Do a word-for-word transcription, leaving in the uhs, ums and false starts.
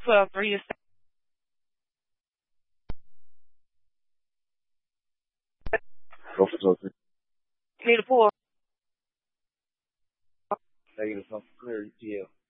twelve three is Go for twelve three. need a pull. Negative something clear, E T L.